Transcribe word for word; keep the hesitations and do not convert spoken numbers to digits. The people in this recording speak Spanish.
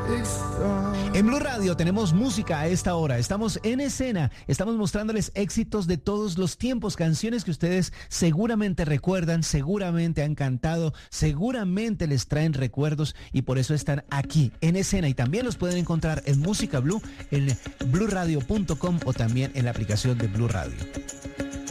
En Blue Radio tenemos música a esta hora. Estamos en escena. Estamos mostrándoles éxitos de todos los tiempos, canciones que ustedes seguramente recuerdan, seguramente han cantado, seguramente les traen recuerdos y por eso están aquí en escena. Y también los pueden encontrar en Música Blue, en blue radio punto com o también en la aplicación de Blue Radio.